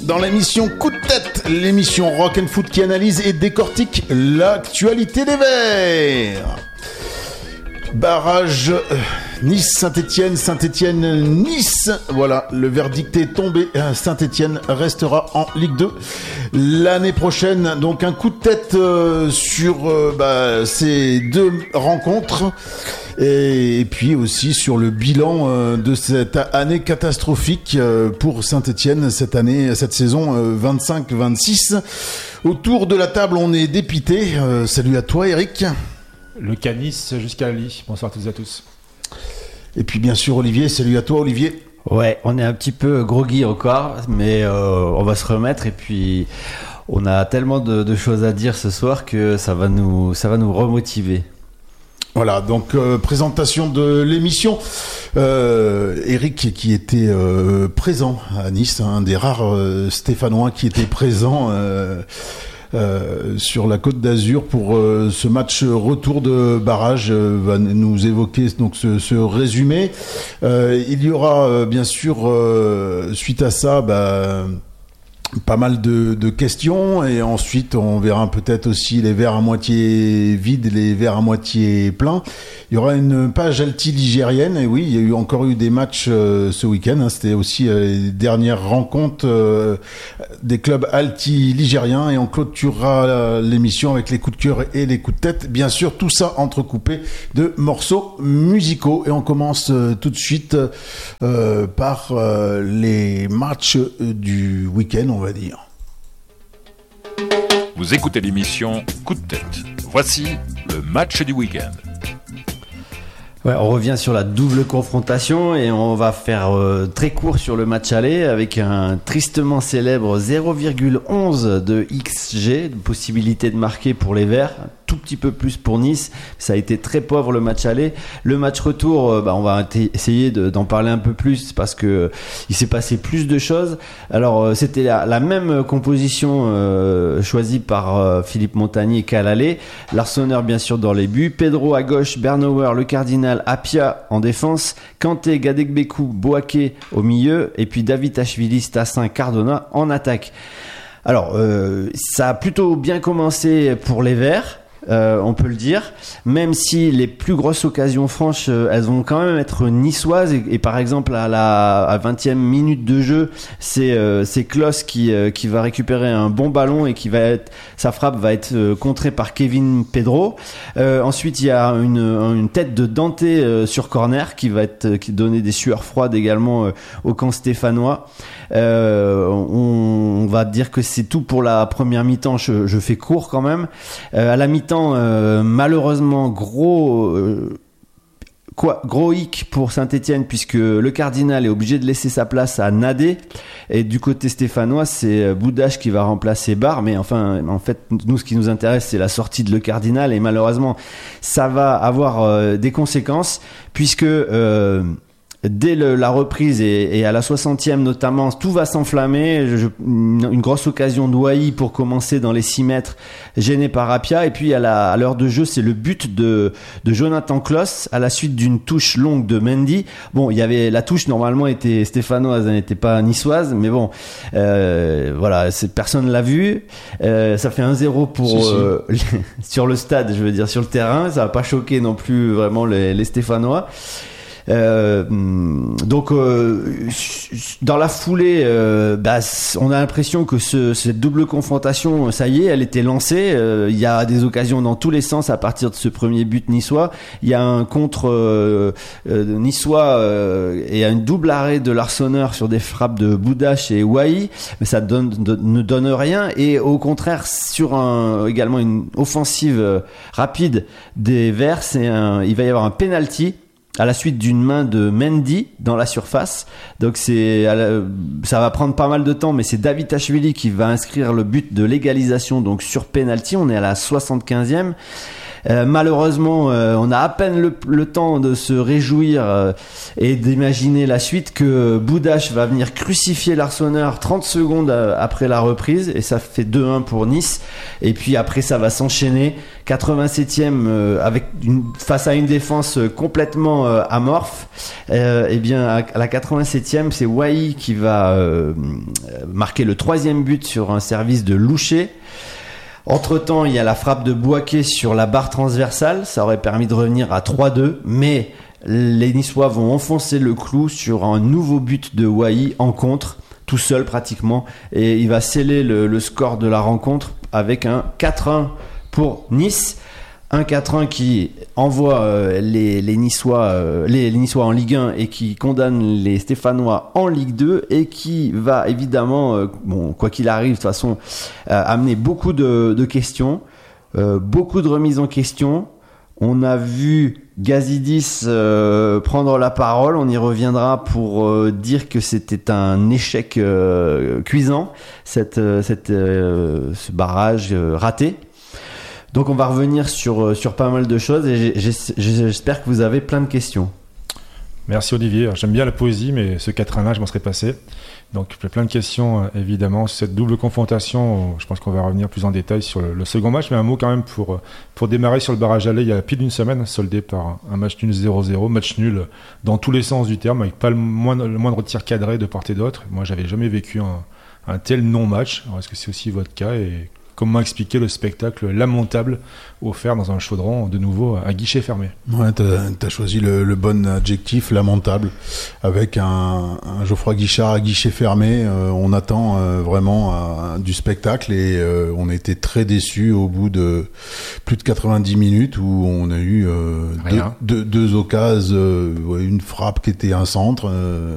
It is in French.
dans l'émission Coup de tête, l'émission Rock and Foot qui analyse et décortique l'actualité des Verts. Barrage Nice-Saint-Étienne, Saint-Étienne-Nice. Voilà, le verdict est tombé. Saint-Étienne restera en Ligue 2 l'année prochaine. Donc un coup de tête sur ces deux rencontres. Et puis aussi sur le bilan de cette année catastrophique pour Saint-Étienne cette saison 25-26. Autour de la table, on est dépité. Salut à toi, Eric. Le Canis jusqu'à Lille. Bonsoir à toutes et à tous. Et puis bien sûr Olivier, salut à toi Olivier. Ouais, on est un petit peu groggy encore, mais on va se remettre et puis on a tellement de choses à dire ce soir que ça va nous remotiver. Voilà, donc présentation de l'émission. Eric qui était présent à Nice, un des rares Stéphanois qui était présent sur la Côte d'Azur pour ce match retour de barrage, va nous évoquer donc ce résumé. Il y aura bien sûr suite à ça pas mal de questions et ensuite on verra peut-être aussi les verres à moitié vides et les verres à moitié pleins. Il y aura une page alti-ligérienne et oui, il y a encore eu des matchs ce week-end, hein. C'était aussi les dernières rencontres des clubs alti-ligériens et on clôturera l'émission avec les coups de cœur et les coups de tête. Bien sûr, tout ça entrecoupé de morceaux musicaux et on commence tout de suite par les matchs du week-end, on va dire. Vous écoutez l'émission Coup de tête. Voici le match du week-end. Ouais, on revient sur la double confrontation et on va faire très court sur le match aller avec un tristement célèbre 0,11 de XG, de possibilité de marquer pour les Verts, un tout petit peu plus pour Nice. Ça a été très pauvre le match aller. Le match retour, on va essayer d'en parler un peu plus parce que il s'est passé plus de choses. Alors c'était la même composition choisie par Philippe Montagnier qu'à l'aller. Larsonneur bien sûr dans les buts, Pedro à gauche, Bernauer, le Cardinal, Apia en défense, Kanté, Gadegbekou, Boaké au milieu et puis David Ashvili, Stassin, Cardona en attaque. Alors ça a plutôt bien commencé pour les Verts. On peut le dire, même si les plus grosses occasions franches elles vont quand même être niçoises et par exemple à 20e minute de jeu c'est Klos qui va récupérer un bon ballon et sa frappe va être contrée par Kevin Pedro. Ensuite il y a une tête de Dante sur corner qui donner des sueurs froides également au camp stéphanois. On va dire que c'est tout pour la première mi-temps. Je fais court quand même. À la mi-temps, malheureusement gros hic pour Saint-Étienne puisque le Cardinal est obligé de laisser sa place à Nadé et du côté stéphanois c'est Boudache qui va remplacer Barre, mais enfin en fait nous ce qui nous intéresse c'est la sortie de le Cardinal et malheureusement ça va avoir des conséquences puisque dès la reprise et à la 60e notamment, tout va s'enflammer. Une grosse occasion de Wai pour commencer dans les 6 mètres, gêné par Apia. Et puis à l'heure de jeu, c'est le but de Jonathan Klos à la suite d'une touche longue de Mendy. Bon, la touche normalement était stéphanoise, elle n'était pas niçoise, mais bon, voilà, personne l'a vu. Ça fait 1-0 pour sur le stade, je veux dire sur le terrain. Ça n'a pas choqué non plus vraiment les Stéphanois. Donc dans la foulée on a l'impression que cette double confrontation ça y est elle était lancée. Il y a des occasions dans tous les sens à partir de ce premier but niçois. Il y a un contre niçois et un double arrêt de Larsonneur sur des frappes de Boudache et Wai, mais ça ne donne rien et au contraire sur également une offensive rapide des Verts il va y avoir un penalty à la suite d'une main de Mendy dans la surface. Donc ça va prendre pas mal de temps, mais c'est David Ashvili qui va inscrire le but de l'égalisation donc sur penalty. On est à la 75e. Malheureusement, on a à peine le temps de se réjouir et d'imaginer la suite que Boudache va venir crucifier l'Arseneur 30 secondes après la reprise et ça fait 2-1 pour Nice. Et puis après ça va s'enchaîner 87e face à une défense complètement amorphe. Et bien à la 87e, c'est Wai qui va marquer le 3e but sur un service de Louchet. Entre-temps, il y a la frappe de Bouaké sur la barre transversale, ça aurait permis de revenir à 3-2, mais les Niçois vont enfoncer le clou sur un nouveau but de Wai en contre, tout seul pratiquement, et il va sceller le score de la rencontre avec un 4-1 pour Nice. Un 4-1 qui envoie les Niçois en Ligue 1 et qui condamne les Stéphanois en Ligue 2 et qui va évidemment, quoi qu'il arrive, de toute façon, amener beaucoup de questions, beaucoup de remises en question. On a vu Gazidis prendre la parole, on y reviendra pour dire que c'était un échec cuisant, ce barrage raté. Donc on va revenir sur pas mal de choses et j'espère que vous avez plein de questions. Merci Olivier. Alors, j'aime bien la poésie, mais ce 4-1-là, je m'en serais passé. Donc plein de questions évidemment sur cette double confrontation. Je pense qu'on va revenir plus en détail sur le second match, mais un mot quand même pour démarrer sur le barrage aller. Il y a pile d'une semaine, soldé par un match nul 0-0, match nul dans tous les sens du terme, avec pas le moindre tir cadré de part et d'autre. Moi, j'avais jamais vécu un tel non-match. Alors, est-ce que c'est aussi votre cas et comment expliquer le spectacle lamentable offert dans un chaudron, de nouveau à guichet fermé? Ouais, t'as choisi le bon adjectif, lamentable, avec un Geoffroy Guichard à guichet fermé. On attend vraiment du spectacle et on a été très déçus au bout de plus de 90 minutes où on a eu deux occasions, une frappe qui était un centre.